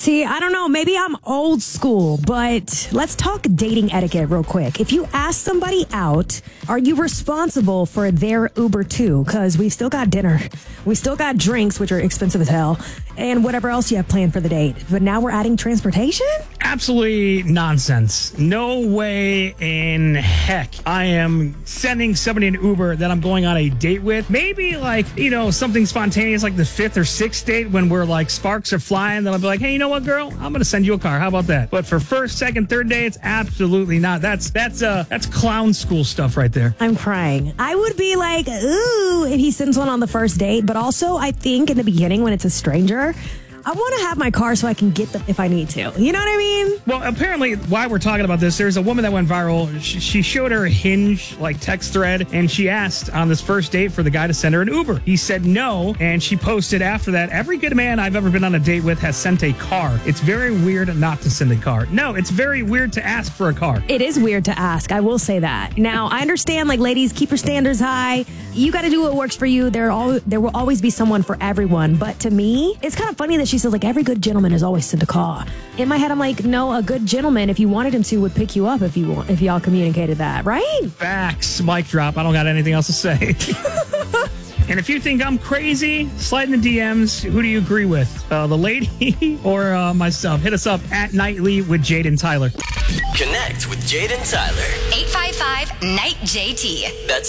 See, I don't know. Maybe I'm old school, but let's talk dating etiquette real quick. If you ask somebody out, are you responsible for their Uber too? Because we still got dinner. We still got drinks, which are expensive as hell, and whatever else you have planned for the date. But now we're adding transportation? Absolutely nonsense. No way in heck I am sending somebody an Uber that I'm going on a date with. Maybe like, something spontaneous like the 5th or 6th date when we're like sparks are flying. Then I'll be like, hey, you know what, girl? I'm going to send you a car. How about that? But for first, second, third dates, absolutely not. That's clown school stuff right there. I'm crying. I would be like, ooh, if he sends one on the first date. But also, I think in the beginning when it's a stranger, I want to have my car so I can get them if I need to. You know what I mean? Well, apparently, while we're talking about this, there's a woman that went viral. She showed her Hinge text thread, and she asked on this first date for the guy to send her an Uber. He said no, and she posted after that, every good man I've ever been on a date with has sent a car. It's very weird not to send a car. No, it's very weird to ask for a car. It is weird to ask. I will say that. Now, I understand, ladies, keep your standards high. You got to do what works for you. There will always be someone for everyone. But to me, it's kind of funny that she says, every good gentleman has always sent a car. In my head, I'm like, no, a good gentleman, if you wanted him to, would pick you up if y'all communicated that, right? Facts. Mic drop. I don't got anything else to say. And if you think I'm crazy, slide in the DMs. Who do you agree with? The lady or myself? Hit us up at Nightly with Jade and Tyler. Connect with Jade and Tyler. 855-NIGHT-JT. That's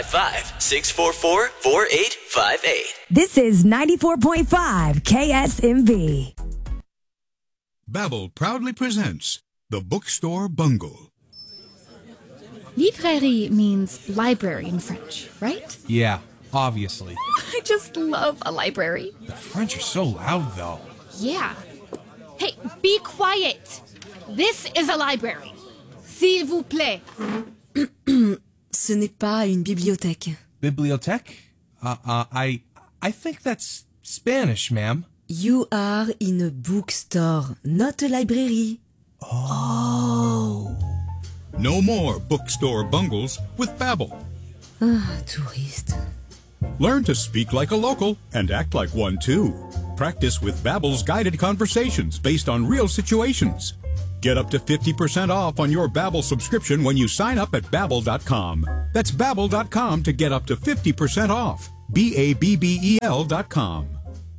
855-644-4858. This is 94.5 KSMB. Babbel proudly presents The Bookstore Bungle. Librairie means library in French, right? Yeah, obviously. I just love a library. The French are so loud, though. Yeah. Hey, be quiet. This is a library. S'il vous plaît. Ce n'est pas une bibliothèque. Bibliothèque? I think that's Spanish, ma'am. You are in a bookstore, not a library. Oh. No more bookstore bungles with Babbel. Touriste. Learn to speak like a local and act like one too. Practice with Babbel's guided conversations based on real situations. Get up to 50% off on your Babbel subscription when you sign up at Babbel.com. That's Babbel.com to get up to 50% off. Babbel.com.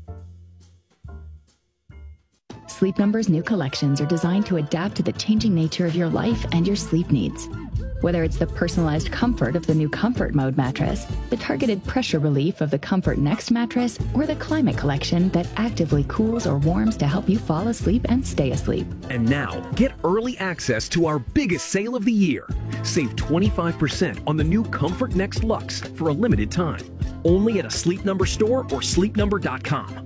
Sleep Number's new collections are designed to adapt to the changing nature of your life and your sleep needs. Whether it's the personalized comfort of the new Comfort Mode mattress, the targeted pressure relief of the Comfort Next mattress, or the Climate Collection that actively cools or warms to help you fall asleep and stay asleep. And now, get early access to our biggest sale of the year. Save 25% on the new Comfort Next Luxe for a limited time. Only at a Sleep Number store or sleepnumber.com.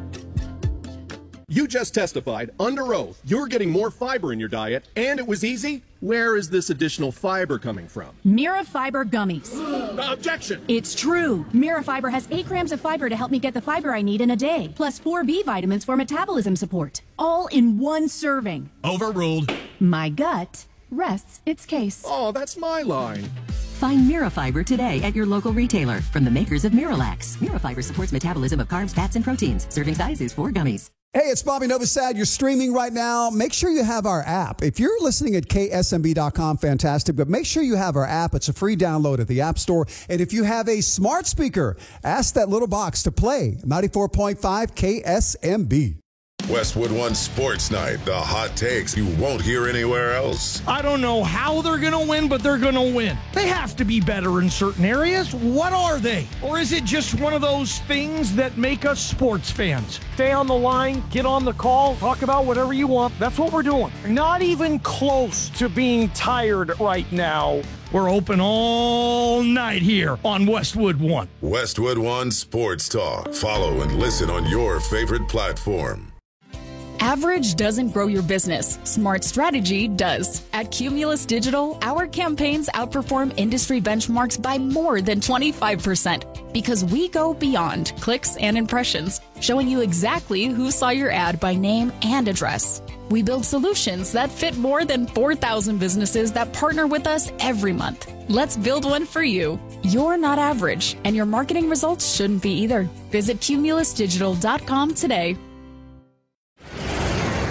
You just testified under oath you're getting more fiber in your diet, and it was easy. Where is this additional fiber coming from? Mirafiber gummies. Objection! It's true. Mirafiber has 8 grams of fiber to help me get the fiber I need in a day, plus 4 B vitamins for metabolism support. All in one serving. Overruled. My gut rests its case. Oh, that's my line. Find Mirafiber today at your local retailer from the makers of Miralax. Mirafiber supports metabolism of carbs, fats, and proteins. Serving size is 4 gummies. Hey, it's Bobby Novosad. You're streaming right now. Make sure you have our app. If you're listening at ksmb.com, fantastic, but make sure you have our app. It's a free download at the App Store. And if you have a smart speaker, ask that little box to play 94.5 KSMB. Westwood One Sports Night, the hot takes you won't hear anywhere else. I don't know how they're going to win, but they're going to win. They have to be better in certain areas. What are they? Or is it just one of those things that make us sports fans? Stay on the line, get on the call, talk about whatever you want. That's what we're doing. Not even close to being tired right now. We're open all night here on Westwood One. Westwood One Sports Talk. Follow and listen on your favorite platform. Average doesn't grow your business. Smart strategy does. At Cumulus Digital, our campaigns outperform industry benchmarks by more than 25% because we go beyond clicks and impressions, showing you exactly who saw your ad by name and address. We build solutions that fit more than 4,000 businesses that partner with us every month. Let's build one for you. You're not average, and your marketing results shouldn't be either. Visit cumulusdigital.com today.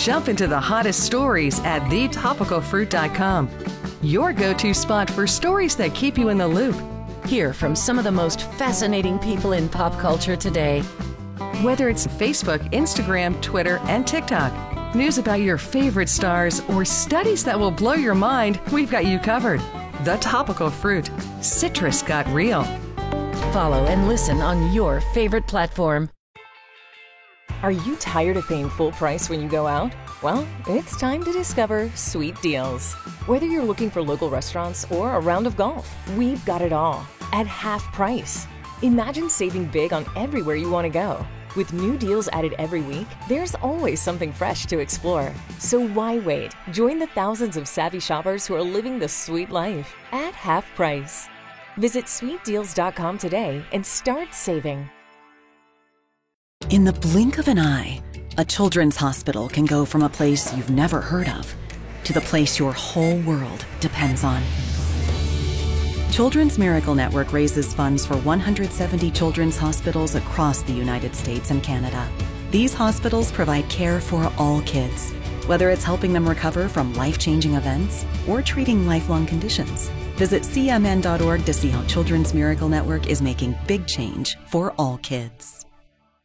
Jump into the hottest stories at thetopicalfruit.com. Your go-to spot for stories that keep you in the loop. Hear from some of the most fascinating people in pop culture today. Whether it's Facebook, Instagram, Twitter, and TikTok, news about your favorite stars, or studies that will blow your mind, we've got you covered. The Topical Fruit. Citrus got real. Follow and listen on your favorite platform. Are you tired of paying full price when you go out? Well, it's time to discover Sweet Deals. Whether you're looking for local restaurants or a round of golf, we've got it all at half price. Imagine saving big on everywhere you want to go. With new deals added every week, there's always something fresh to explore. So why wait? Join the thousands of savvy shoppers who are living the sweet life at half price. Visit sweetdeals.com today and start saving. In the blink of an eye, a children's hospital can go from a place you've never heard of to the place your whole world depends on. Children's Miracle Network raises funds for 170 children's hospitals across the United States and Canada. These hospitals provide care for all kids, whether it's helping them recover from life-changing events or treating lifelong conditions. Visit cmn.org to see how Children's Miracle Network is making big change for all kids.